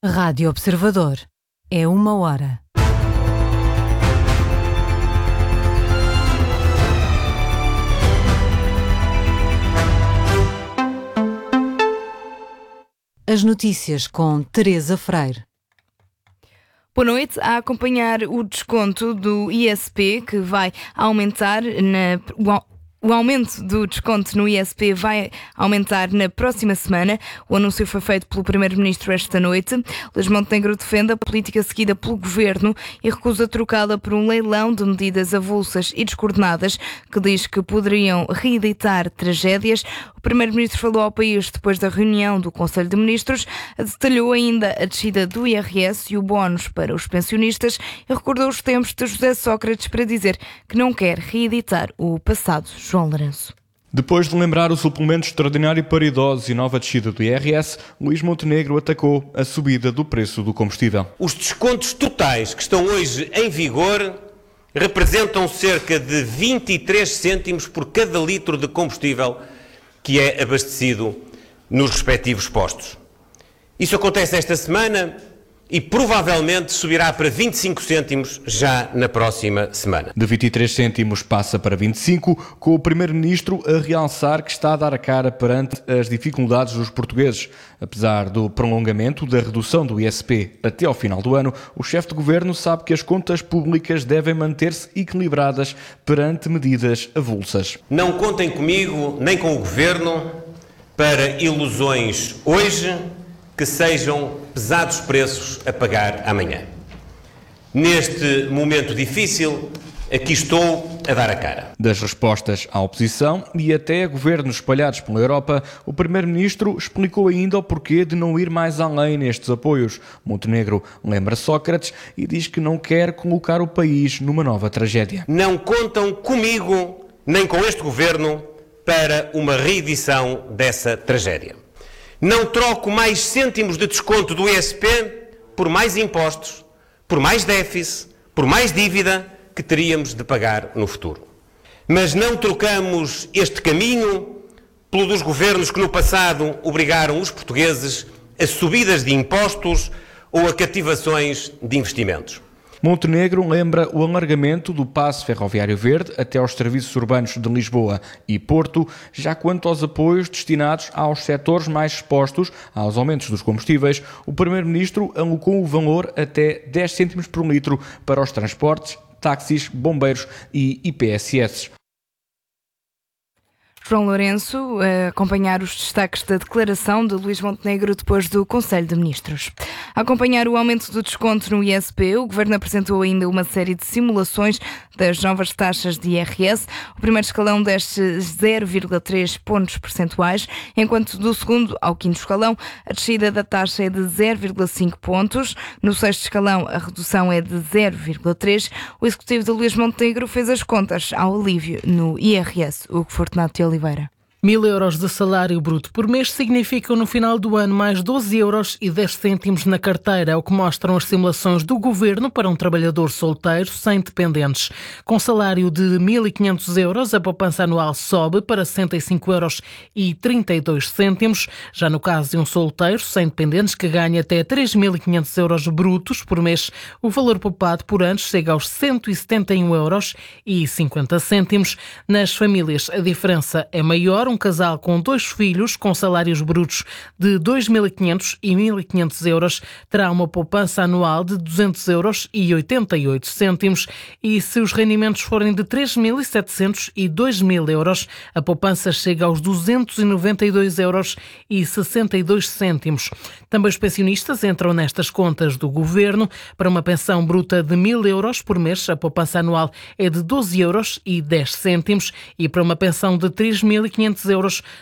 Rádio Observador. É 1h. As notícias com Teresa Freire. Boa noite. A acompanhar o desconto do ISP, que vai aumentar O aumento do desconto no ISP vai aumentar na próxima semana. O anúncio foi feito pelo Primeiro-Ministro esta noite. Luís Montenegro defende a política seguida pelo Governo e recusa trocá-la por um leilão de medidas avulsas e descoordenadas que diz que poderiam reeditar tragédias. O Primeiro-Ministro falou ao país depois da reunião do Conselho de Ministros, detalhou ainda a descida do IRS e o bónus para os pensionistas e recordou os tempos de José Sócrates para dizer que não quer reeditar o passado. João Lourenço. Depois de lembrar o suplemento extraordinário para idosos e nova descida do IRS, Luís Montenegro atacou a subida do preço do combustível. Os descontos totais que estão hoje em vigor representam cerca de 23 cêntimos por cada litro de combustível que é abastecido nos respectivos postos. Isso acontece esta semana e provavelmente subirá para 25 cêntimos já na próxima semana. De 23 cêntimos passa para 25, com o Primeiro-Ministro a realçar que está a dar a cara perante as dificuldades dos portugueses. Apesar do prolongamento da redução do ISP até ao final do ano, o chefe de governo sabe que as contas públicas devem manter-se equilibradas perante medidas avulsas. Não contem comigo nem com o governo para ilusões hoje que sejam pesados preços a pagar amanhã. Neste momento difícil, aqui estou a dar a cara. Das respostas à oposição e até a governos espalhados pela Europa, o Primeiro-Ministro explicou ainda o porquê de não ir mais além nestes apoios. Montenegro lembra Sócrates e diz que não quer colocar o país numa nova tragédia. Não contam comigo, nem com este governo, para uma reedição dessa tragédia. Não troco mais cêntimos de desconto do ISP por mais impostos, por mais déficit, por mais dívida que teríamos de pagar no futuro. Mas não trocamos este caminho pelo dos governos que no passado obrigaram os portugueses a subidas de impostos ou a cativações de investimentos. Montenegro lembra o alargamento do passe ferroviário verde até aos serviços urbanos de Lisboa e Porto, já quanto aos apoios destinados aos setores mais expostos aos aumentos dos combustíveis, o Primeiro-Ministro alocou o valor até 10 cêntimos por litro para os transportes, táxis, bombeiros e IPSS. João Lourenço, a acompanhar os destaques da declaração de Luís Montenegro depois do Conselho de Ministros. A acompanhar o aumento do desconto no ISP, o Governo apresentou ainda uma série de simulações das novas taxas de IRS. O primeiro escalão desce 0,3 pontos percentuais, enquanto do segundo ao quinto escalão a descida da taxa é de 0,5 pontos. No sexto escalão a redução é de 0,3. O executivo de Luís Montenegro fez as contas ao alívio no IRS. Hugo Fortunato de Oliveira. 1.000 euros de salário bruto por mês significam no final do ano mais 12 euros e 10 cêntimos na carteira, é o que mostram as simulações do Governo para um trabalhador solteiro sem dependentes. Com salário de 1.500 euros, a poupança anual sobe para 65 euros e 32 cêntimos. Já no caso de um solteiro sem dependentes que ganha até 3.500 euros brutos por mês, o valor poupado por ano chega aos 171 euros e 50 cêntimos. Nas famílias, a diferença é maior. Um casal com 2 filhos com salários brutos de 2.500 e 1.500 euros terá uma poupança anual de 200 euros e 88 cêntimos e se os rendimentos forem de 3.700 e 2.000 euros, a poupança chega aos 292 euros e 62 cêntimos. Também os pensionistas entram nestas contas do Governo. Para uma pensão bruta de 1.000 euros por mês, a poupança anual é de 12 euros e 10 cêntimos e para uma pensão de 3.500 euros